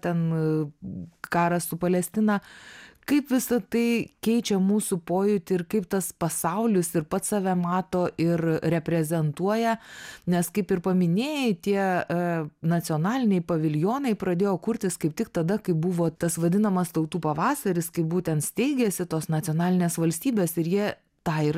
ten karas su Palestina. Kaip visa tai keičia mūsų pojūtį ir kaip tas pasaulis ir pats save mato ir reprezentuoja, nes kaip ir paminėjai, tie nacionaliniai paviljonai pradėjo kurtis kaip tik tada, kai buvo tas vadinamas tautų pavasaris, kai būtent steigėsi tos nacionalinės valstybės ir jie tą ir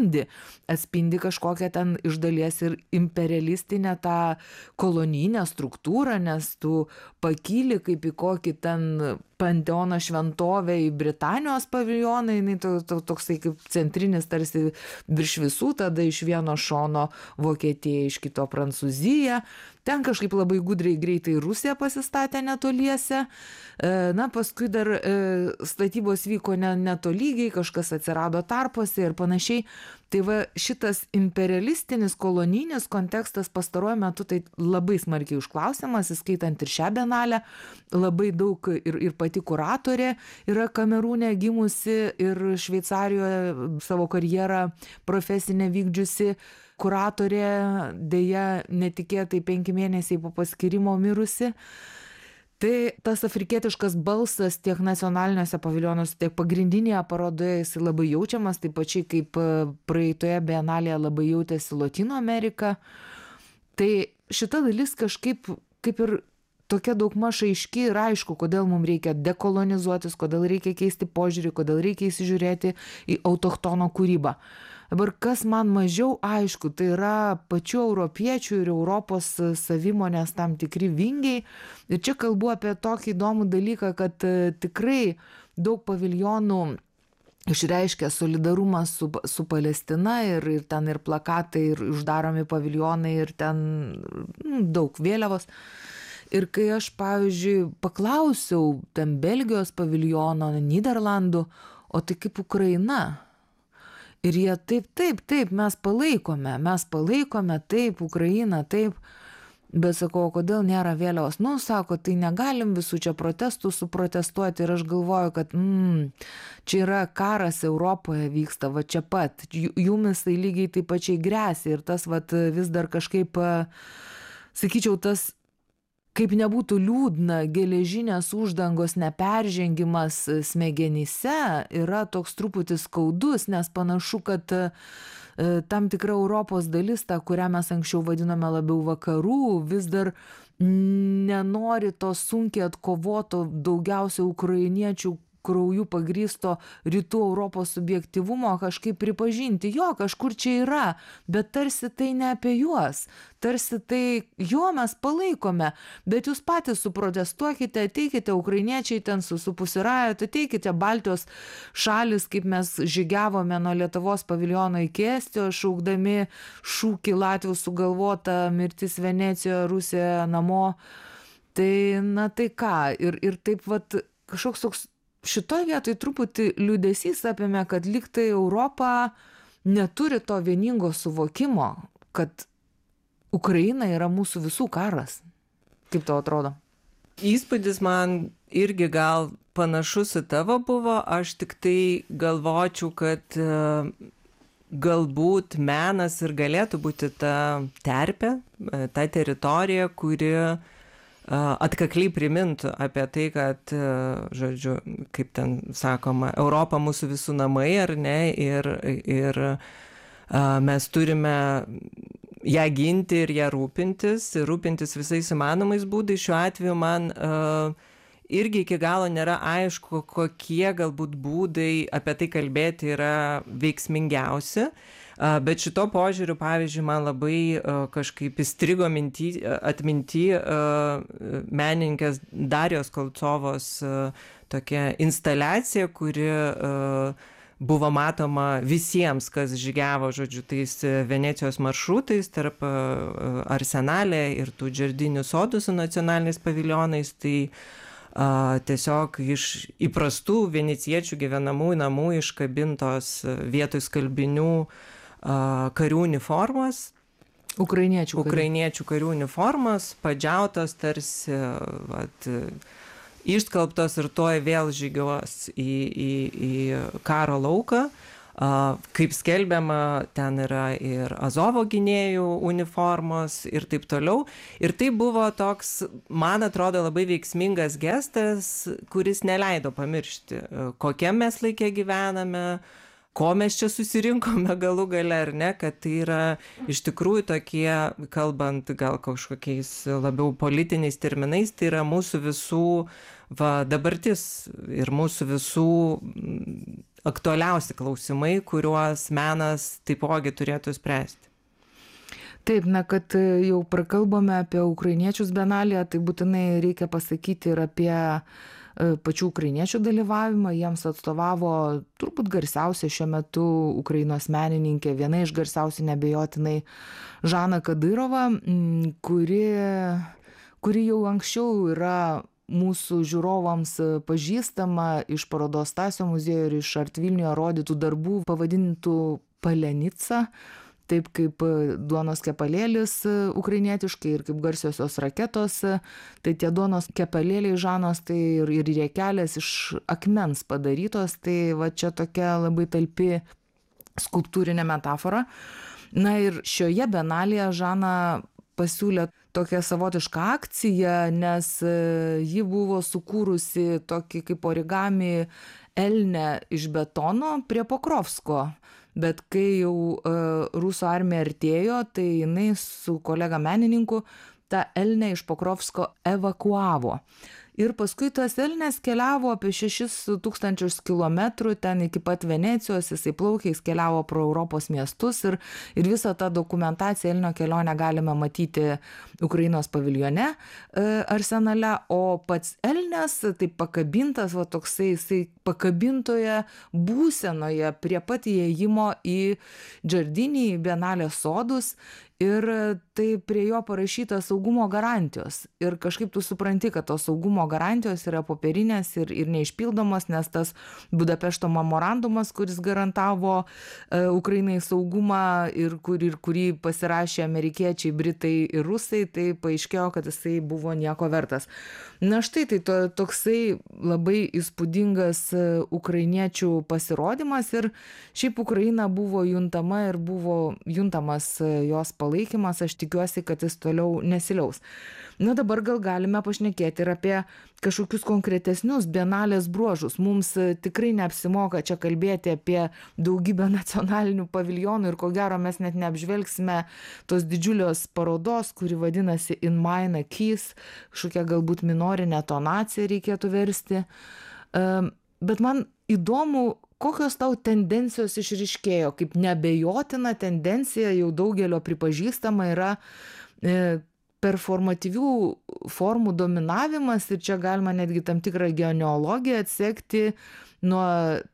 atspindi kažkokią ten iš dalies ir imperialistinę tą kolonijinę struktūrą, nes tu pakyli kaip į kokį ten Panteono šventovę į Britanijos paviljoną, jinai toksai kaip centrinis tarsi virš visų, tada iš vieno šono Vokietija, iš kito Prancūzija. Ten kažkaip labai gudriai greitai Rusija pasistatė netoliese. Na, paskui dar statybos vyko netolygiai, kažkas atsirado tarpuose ir panašiai. Tai va šitas imperialistinis kolonijinis kontekstas pastaruoju metu tai labai smarkiai užklausiamas, įskaitant ir šią bienalę. Labai daug ir pati kuratorė yra Kamerūne gimusi ir Šveicarijoje savo karjerą profesinę vykdžiusi. Kuratorė dėja netikėtai 5 mėnesiai po paskyrimo mirusi. Tai tas afrikietiškas balsas tiek nacionaliniuose paviljonuose, tiek pagrindinėje parodoje jis labai jaučiamas, taip pačiai kaip praeitoje bienalėje labai jautėsi Lotynų Amerika. Tai šita dalis kažkaip kaip ir tokia daugmaž aiški ir aišku, kodėl mums reikia dekolonizuotis, kodėl reikia keisti požiūrį, kodėl reikia įsižiūrėti į autochtono kūrybą. Dabar kas man mažiau aišku, tai yra pačių europiečių ir Europos savimonės tam tikri vingiai. Ir čia kalbu apie tokį įdomų dalyką, kad tikrai daug paviljonų išreiškia solidarumą su Palestina ir ten ir plakatai, ir uždaromi paviljonai, ir ten daug vėliavos. Ir kai aš, pavyzdžiui, paklausiau ten Belgijos paviljono, Nyderlandų, o tai kaip Ukraina? Ir jie taip, mes palaikome, taip, Ukraina, taip. Bet sakau, kodėl nėra vėliavos? Nu, sako, tai negalim visų čia protestų suprotestuoti. Ir aš galvoju, kad čia yra karas Europoje vyksta, va čia pat. Jumis tai lygiai taip pačiai gresia. Ir tas vis dar kažkaip, sakyčiau, tas kaip nebūtų liūdna, geležinės uždangos neperžengimas smegenyse yra toks truputį skaudus, nes panašu, kad tam tikra Europos dalis, ta, kurią mes anksčiau vadinome labiau vakarų, vis dar nenori to sunkiai atkovoto daugiausia ukrainiečių krauju pagrįsto rytų Europos subjektyvumo kažkaip pripažinti, jo, kažkur čia yra, bet tarsi tai ne apie juos, tarsi tai, jo, mes palaikome, bet jūs patys suprotestuokite, ateikite ukrainiečiai ten su pusirajot, ateikite Baltijos šalis, kaip mes žygiavome nuo Lietuvos paviljono iki Estijos, šaukdami šūkį Latvių sugalvotą mirtis Venecijoje, Rusijoje, namo. Tai, na tai ką, ir taip kažkoks toks šitoj vietoj truputį liūdesys apėmė, kad lyg tai Europa neturi to vieningo suvokimo, kad Ukraina yra mūsų visų karas. Kaip tau atrodo? Įspūdis man irgi gal panašus į tavo buvo, aš tik tai galvočiau, kad galbūt menas ir galėtų būti ta terpė, ta teritorija, kuri atkakliai primintų apie tai, kad, žodžiu, kaip ten sakoma, Europa mūsų visų namai, ar ne, ir mes turime ją ginti ir ją rūpintis visais įmanomais būdais. Šiuo atveju man irgi iki galo nėra aišku, kokie galbūt būdai apie tai kalbėti yra veiksmingiausi. Bet šito požiūriu, pavyzdžiui, man labai kažkaip įstrigo atminty menininkės Darijos Kolcovos tokia instaliacija, kuri buvo matoma visiems, kas žygiavo, žodžiu, tais Venecijos maršrutais tarp Arsenale ir tų Džardinių sodų su nacionaliniais paviljonais. Tai tiesiog iš įprastų venecijiečių gyvenamųjų namų iškabintos vietoj skalbinių karių uniformos, ukrainiečių karių uniformos, padžiautos tarsi išskalbtos ir tuoj vėl žygiuos į karo lauką. Kaip skelbiama, ten yra ir Azovo gynėjų uniformos ir taip toliau. Ir tai buvo toks, man atrodo, labai veiksmingas gestas, kuris neleido pamiršti, kokiam mes laikė gyvename, ko mes čia susirinkome galų gale, ar ne, kad tai yra iš tikrųjų tokie, kalbant gal kažkokiais labiau politiniais terminais, tai yra mūsų visų dabartis ir mūsų visų aktualiausi klausimai, kuriuos menas taipogi turėtų spręsti. Taip, kad jau prakalbame apie ukrainiečius Bienalėje, tai būtinai reikia pasakyti ir apie pačių ukrainiečių dalyvavimą. Jiems atstovavo turbūt garsiausia šiuo metu Ukrainos menininkė, viena iš garsiausių neabejotinai Žana Kadyrova, kuri jau anksčiau yra mūsų žiūrovams pažįstama iš parodos Stasio muziejuj ir iš Art Vilniuje rodytų darbų pavadintų Palenica, taip kaip duonos kepalėlis ukrainietiškai ir kaip garsiosios raketos. Tai tie duonos kepalėliai Žanos, tai ir riekelės iš akmens padarytos, tai va čia tokia labai talpi skulptūrinė metafora. Na ir šioje Bienalėje Žana pasiūlė tokią savotišką akciją, nes ji buvo sukūrusi tokį kaip origami elnę iš betono prie Pokrovsko. Bet kai jau rusų armija artėjo, tai jinai su kolega menininku tą elnę iš Pokrovsko evakuavo. Ir paskui tas elnias keliavo apie 6000 kilometrų ten iki pat Venecijos, jisai plaukė, jis keliavo pro Europos miestus ir visą tą dokumentaciją elnio kelionę galime matyti Ukrainos paviljone arsenale, o pats elnias taip pakabintas, va toksai, jisai pakabintoje būsenoje prie pat įėjimo į Džardinį, į Bienalės sodus. Ir tai prie jo parašyta saugumo garantijos. Ir kažkaip tu supranti, kad tos saugumo garantijos yra popierinės ir neišpildomos, nes tas Budapešto memorandumas, kuris garantavo Ukrainai saugumą ir kurį pasirašė amerikiečiai, britai ir rusai, tai paaiškėjo, kad jisai buvo nieko vertas. Na štai, tai toksai labai įspūdingas ukrainiečių pasirodymas ir šiaip Ukraina buvo juntama ir buvo juntamas jos palaikymas, aš tikiuosi, kad jis toliau nesiliaus. Na dabar gal galime pašnekėti ir apie kažkokius konkretesnius Bienalės bruožus. Mums tikrai neapsimoka čia kalbėti apie daugybę nacionalinių paviljonų ir ko gero mes net neapžvelgsime tos didžiulios parodos, kuri vadinasi In Minor Keys, kažkokia galbūt minorinė tonacija reikėtų versti. Bet man įdomu, kokios tau tendencijos išryškėjo, kaip neabejotina tendencija jau daugelio pripažįstama yra performatyvių formų dominavimas ir čia galima netgi tam tikrą genealogiją atsekti nuo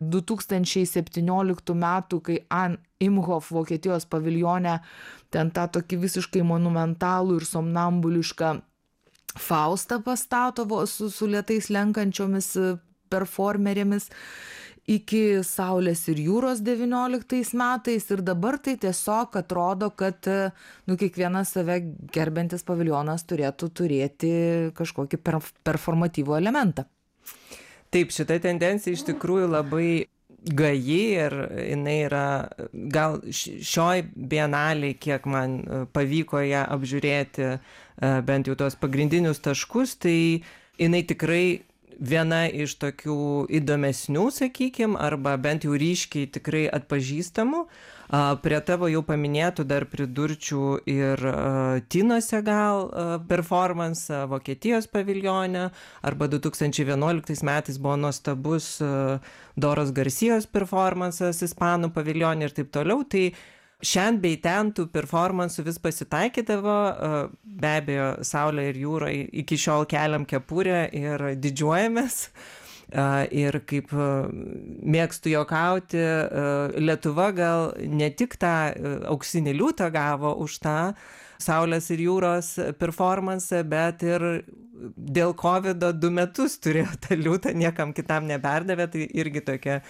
2017 metų, kai Anne Imhof Vokietijos paviljone ten tą tokį visiškai monumentalų ir somnambulišką Faustą pastato su lėtais lenkančiomis performerėmis, iki Saulės ir jūros 19 metais ir dabar tai tiesiog atrodo, kad kiekvienas save gerbiantis paviljonas turėtų turėti kažkokį performatyvų elementą. Taip, šita tendencija iš tikrųjų labai gaji ir jinai yra, gal šioj bienalėj, kiek man pavyko ją apžiūrėti, bent jau tos pagrindinius taškus, tai jinai tikrai viena iš tokių įdomesnių, sakykim, arba bent jau ryškiai tikrai atpažįstamų. Prie tavo jau paminėtų dar pridurčiau ir Tino Segal performance Vokietijos paviljone, arba 2011 metais buvo nuostabus Doros Garcijos performances Ispanų paviljone ir taip toliau. Tai šiandien bei ten tų performansų vis pasitaikydavo, be abejo, Saulė ir jūra iki šiol keliam kepurę ir didžiuojamės. Ir kaip mėgstu juokauti, Lietuva gal ne tik tą auksinį liūtą gavo už tą Saulės ir jūros performansą, bet ir dėl COVID 2 metus turėjo tą liūtą, niekam kitam neperdavė, tai irgi tokia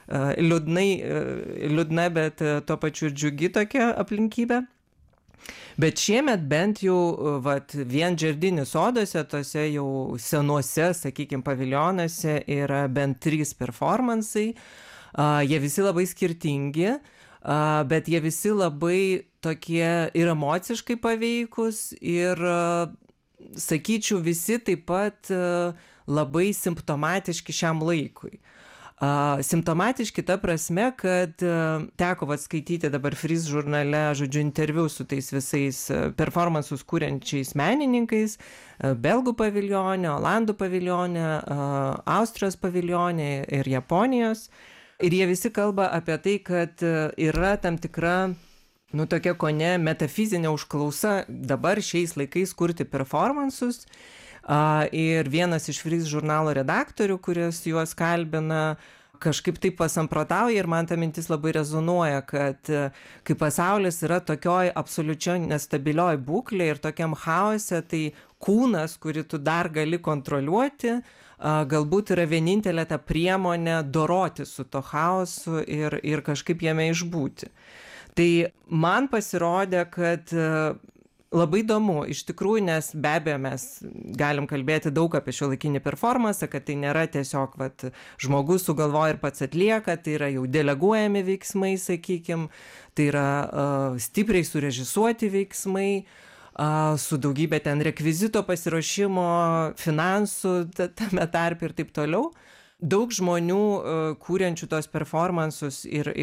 liūdna, bet tuo pačiu ir džiugi tokia aplinkybė. Bet šiemet bent jau vien Džardini soduose, tose jau senuose, sakykime, paviljonuose yra bent 3 performansai. Jie visi labai skirtingi, bet jie visi labai tokie ir emociškai paveikus, ir, sakyčiau, visi taip pat labai simptomatiški šiam laikui. Simptomatiški ta prasme, kad teko skaityti dabar Friz žurnale, žodžiu, interviu su tais visais performansus kuriančiais menininkais, Belgų paviljone, Olandų paviljone, Austrijos paviljone ir Japonijos. Ir jie visi kalba apie tai, kad yra tam tikra, tokia kone metafizinė užklausa dabar šiais laikais kurti performansus. Ir vienas iš Friz žurnalo redaktorių, kuris juos kalbina, kažkaip taip pasamprotauja, ir man ta mintis labai rezonuoja, kad kai pasaulis yra tokioj absoliučioj nestabilioj būklė ir tokiam chaose, tai kūnas, kurį tu dar gali kontroliuoti, galbūt yra vienintelė ta priemonė doroti su to chaosu ir kažkaip jame išbūti. Tai man pasirodė, kad labai įdomu, iš tikrųjų, nes be abejo mes galim kalbėti daug apie šiuolaikinį performansą, kad tai nėra tiesiog žmogus sugalvoja ir pats atlieka, tai yra jau deleguojami veiksmai, sakykim, tai yra stipriai surežisuoti veiksmai, su daugybė ten rekvizito pasiruošimo, finansų, tame tarpe ir taip toliau. Daug žmonių kūrenčių tos performansus ir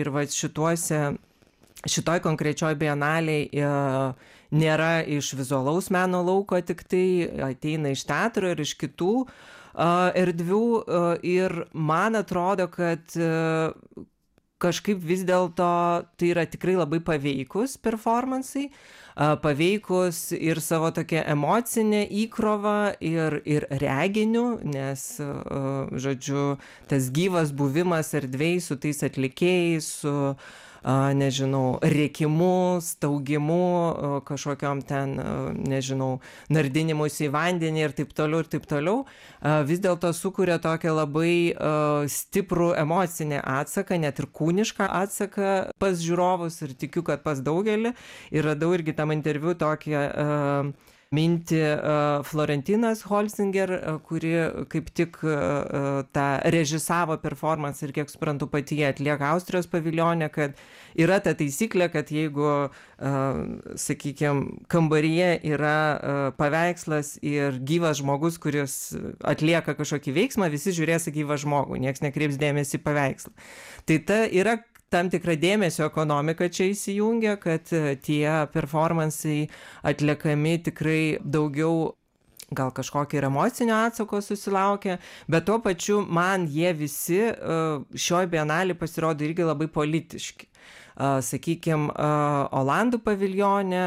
šitoj konkrečioj bienalėj nėra iš vizualaus meno lauko, tik tai ateina iš teatro ir iš kitų erdvių, ir man atrodo, kad kažkaip vis dėlto tai yra tikrai labai paveikus performansai, paveikus ir savo tokia emocinė įkrova ir reginiu, nes, žodžiu, tas gyvas buvimas erdvėj su tais atlikėjais, su nežinau, rėkimu, staugimu, kažkokiom ten, nežinau, nardinimus į vandenį ir taip toliau, vis dėlto sukuria tokią labai stiprų emocinį atsaką, net ir kūnišką atsaką pas žiūrovus, ir tikiu, kad pas daugelį. Ir radau irgi tam interviu tokią mintį Florentinas Holzinger, kuri kaip tik tą režisavo performance ir, kiek suprantu, pati jie atlieka Austrijos paviljone, kad yra ta taisyklė, kad jeigu, sakykime, kambaryje yra paveikslas ir gyvas žmogus, kuris atlieka kažkokį veiksmą, visi žiūrės į gyvą žmogų, nieks nekreips dėmesį į paveikslą. Tai ta yra tam tikra dėmesio ekonomika čia įsijungia, kad tie performansai atliekami tikrai daugiau gal kažkokio ir emocinio atsako susilaukia, bet tuo pačiu man jie visi šioj bienalėj pasirodo irgi labai politiški. Sakykime, Olandų paviljone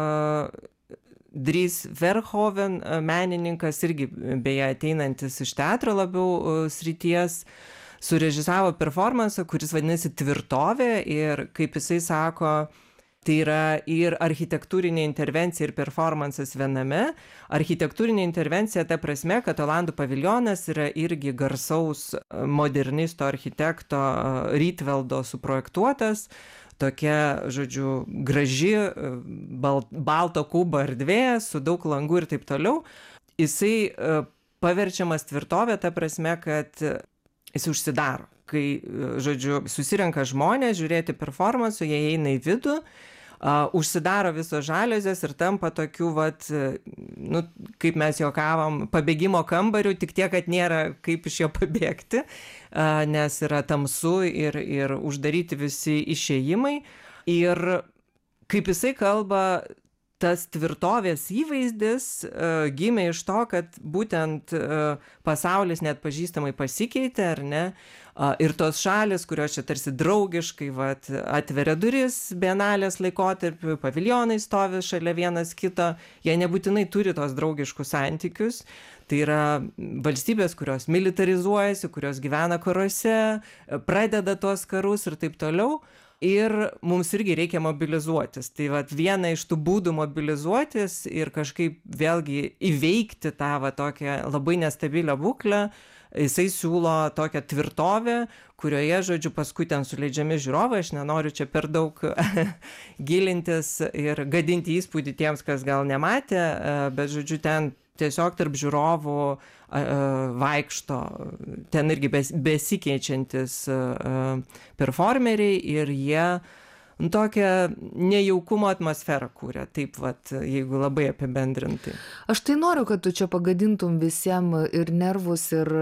Dries Verhoeven menininkas, irgi beje ateinantis iš teatro labiau srities, surežisavo performansą, kuris vadinasi Tvirtovė, ir kaip jisai sako, tai yra ir architektūrinė intervencija ir performansas viename. Architektūrinė intervencija ta prasme, kad Olandų paviljonas yra irgi garsaus modernisto architekto Rietvelde suprojektuotas, tokia, žodžiu, graži balto kubo erdvė su daug langų ir taip toliau. Jisai paverčiamas Tvirtovė ta prasme, kad jis užsidaro, kai, žodžiu, susirenka žmonės žiūrėti performansų, jie eina į vidų, užsidaro visos žaliuzės ir tampa tokiu, kaip mes juokavom, pabėgimo kambariu, tik tiek, kad nėra kaip iš jo pabėgti, nes yra tamsu ir uždaryti visi išėjimai. Ir kaip jisai kalba, tas Tvirtovės įvaizdis gimė iš to, kad būtent pasaulis net pažįstamai pasikeitė, ar ne? Ir tos šalis, kurios čia tarsi draugiškai atveria duris bienalės laikotarpiu, paviljonai stovi šalia vienas kito, jie nebūtinai turi tos draugiškus santykius. Tai yra valstybės, kurios militarizuojasi, kurios gyvena karuose, pradeda tuos karus ir taip toliau. Ir mums irgi reikia mobilizuotis. Tai viena iš tų būdų mobilizuotis ir kažkaip vėlgi įveikti tą tokią labai nestabilią būklę, jisai siūlo tokią tvirtovę, kurioje, žodžiu, paskui ten suleidžiami žiūrovai, aš nenoriu čia per daug gilintis ir gadinti įspūdį tiems, kas gal nematė, bet, žodžiu, ten tiesiog tarp žiūrovų vaikšto ten irgi besikeičiantys performeriai ir jie tokią nejaukumo atmosferą kuria, taip vat, jeigu labai apibendrintai. Aš tai noriu, kad tu čia pagadintum visiems ir nervus, ir